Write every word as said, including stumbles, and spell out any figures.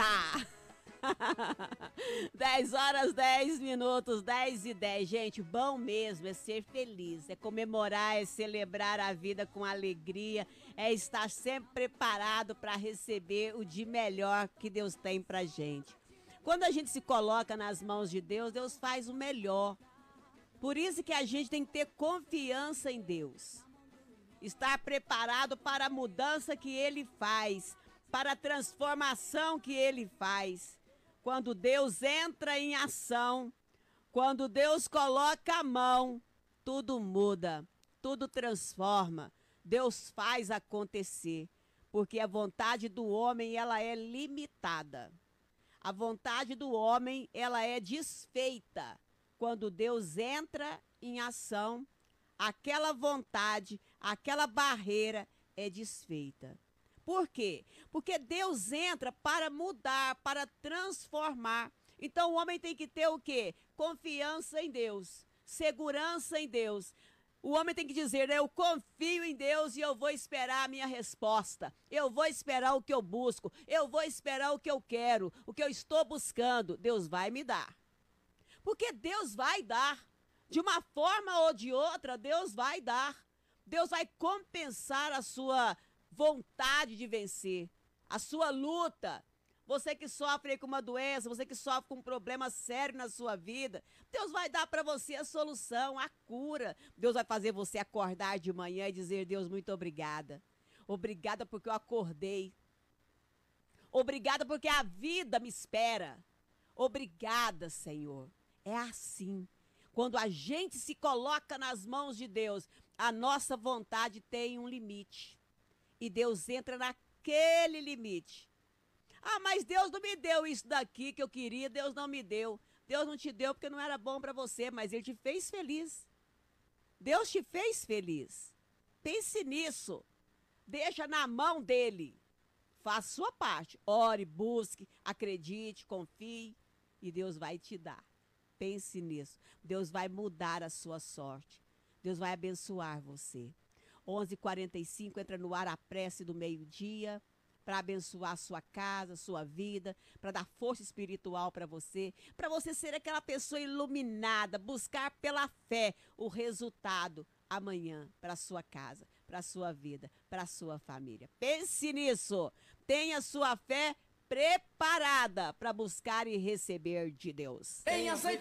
tá. dez horas, dez minutos, dez e dez. Gente, bom mesmo é ser feliz, é comemorar, é celebrar a vida com alegria, é estar sempre preparado para receber o de melhor que Deus tem pra gente. Quando a gente se coloca nas mãos de Deus, Deus faz o melhor. Por isso que a gente tem que ter confiança em Deus. Estar preparado para a mudança que Ele faz, para a transformação que Ele faz. Quando Deus entra em ação, quando Deus coloca a mão, tudo muda, tudo transforma. Deus faz acontecer, porque a vontade do homem, ela é limitada. A vontade do homem, ela é desfeita. Quando Deus entra em ação, aquela vontade, aquela barreira é desfeita. Por quê? Porque Deus entra para mudar, para transformar. Então o homem tem que ter o quê? Confiança em Deus, segurança em Deus. O homem tem que dizer, eu confio em Deus e eu vou esperar a minha resposta. Eu vou esperar o que eu busco. Eu vou esperar o que eu quero, o que eu estou buscando. Deus vai me dar. Porque Deus vai dar. De uma forma ou de outra, Deus vai dar. Deus vai compensar a sua vontade de vencer, a sua luta. Você que sofre com uma doença, você que sofre com um problema sério na sua vida, Deus vai dar para você a solução, a cura. Deus vai fazer você acordar de manhã e dizer, Deus, muito obrigada. Obrigada porque eu acordei. Obrigada porque a vida me espera. Obrigada, Senhor. É assim. Quando a gente se coloca nas mãos de Deus, a nossa vontade tem um limite. E Deus entra naquele limite. Ah, mas Deus não me deu isso daqui que eu queria, Deus não me deu. Deus não te deu porque não era bom para você, mas Ele te fez feliz. Deus te fez feliz. Pense nisso. Deixa na mão dEle. Faça a sua parte. Ore, busque, acredite, confie e Deus vai te dar. Pense nisso. Deus vai mudar a sua sorte. Deus vai abençoar você. onze e quarenta e cinco, entra no ar a prece do meio-dia para abençoar a sua casa, a sua vida, para dar força espiritual para você, para você ser aquela pessoa iluminada, buscar pela fé o resultado amanhã para a sua casa, para a sua vida, para a sua família. Pense nisso. Tenha sua fé preparada para buscar e receber de Deus. Em azeite